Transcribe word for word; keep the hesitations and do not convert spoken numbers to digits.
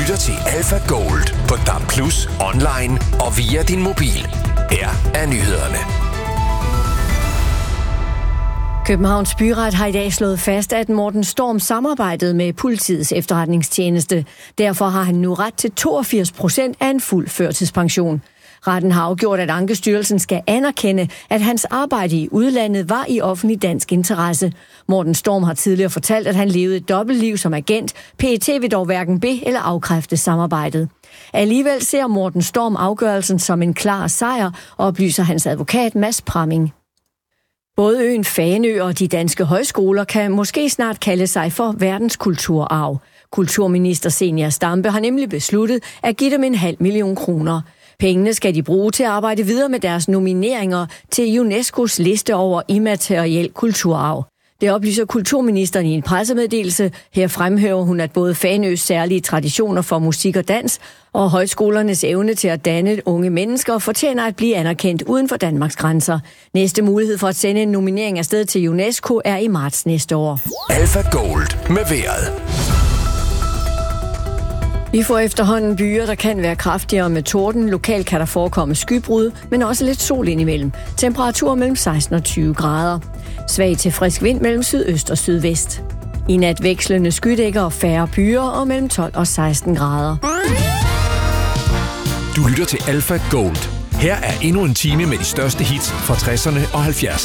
lytter til Alpha Gold på D A B plus, online og via din mobil. Her er nyhederne. Københavns Byret har i dag slået fast, at Morten Storm samarbejdede med politiets efterretningstjeneste. Derfor har han nu ret til toogfirs procent af en fuld førtidspension. Retten har afgjort, at Ankestyrelsen skal anerkende, at hans arbejde i udlandet var i offentlig dansk interesse. Morten Storm har tidligere fortalt, at han levede et dobbeltliv som agent. P E T vil dog hverken be- eller afkræfte samarbejdet. Alligevel ser Morten Storm afgørelsen som en klar sejr, oplyser hans advokat Mads Pramming. Både øen Fanø og de danske højskoler kan måske snart kalde sig for verdenskulturarv. Kulturminister Zenia Stampe har nemlig besluttet at give dem en halv million kroner. Pengene skal de bruge til at arbejde videre med deres nomineringer til UNESCO's liste over immateriel kulturarv. Det oplyser kulturministeren i en pressemeddelelse. Her fremhæver hun, at både Fanøs særlige traditioner for musik og dans og højskolernes evne til at danne unge mennesker fortjener at blive anerkendt uden for Danmarks grænser. Næste mulighed for at sende en nominering afsted til UNESCO er i marts næste år. Alpha Gold med vejret. Vi får efterhånden byer, der kan være kraftigere med torden. Lokalt kan der forekomme skybrud, men også lidt sol indimellem. Temperaturer mellem seksten og tyve grader. Svag til frisk vind mellem sydøst og sydvest. I nat vekslende skydækker og færre byer og mellem tolv og seksten grader. Du lytter til Alpha Gold. Her er endnu en time med de største hits fra tresserne og halvfjerdserne.